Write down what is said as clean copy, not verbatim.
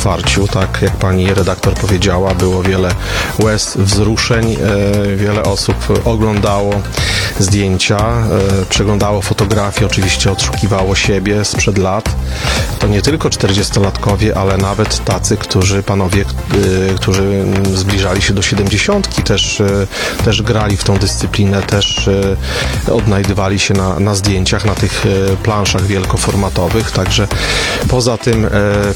otwarciu, tak jak pani redaktor powiedziała, było wiele łez, wzruszeń, wiele osób oglądało zdjęcia, przeglądało fotografie, oczywiście odszukiwało siebie sprzed lat. To nie tylko 40-latkowie, ale nawet tacy, panowie, którzy zbliżali się do 70, też grali w tą dyscyplinę, też odnajdywali się na zdjęciach, na tych planszach wielkoformatowych, także poza tym